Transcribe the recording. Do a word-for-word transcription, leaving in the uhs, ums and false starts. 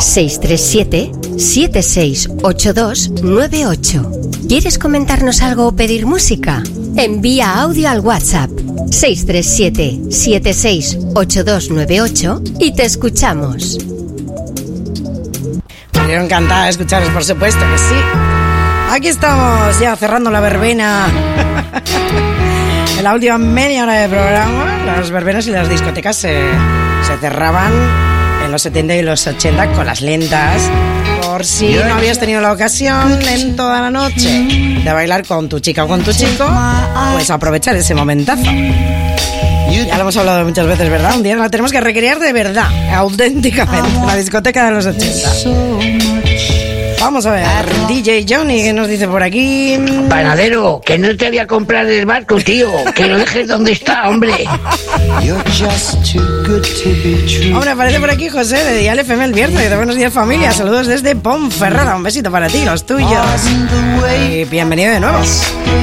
seis tres siete, siete seis ocho dos nueve ocho. ¿Quieres comentarnos algo o pedir música? Envía audio al WhatsApp seis tres siete, siete seis ocho dos nueve ocho y te escuchamos. Me quiero encantar escucharos, por supuesto que sí. Aquí estamos ya cerrando la verbena. En la última media hora de programa, las verbenas y las discotecas se, se cerraban en los setenta y los ochenta con las lentas. Por si no habías tenido la ocasión en toda la noche de bailar con tu chica o con tu chico, pues aprovechar ese momentazo. Ya lo hemos hablado muchas veces, ¿verdad? Un día la tenemos que recrear de verdad, auténticamente, la discoteca de los ochenta. Vamos a ver, D J Johnny, ¿qué nos dice por aquí? Panadero, que no te voy a comprar el barco, tío. Que lo dejes donde está, hombre. Hombre, aparece por aquí José de Dial F M el viernes. De buenos días, familia. Saludos desde Ponferrada. Un besito para ti, los tuyos. Y bienvenido de nuevo.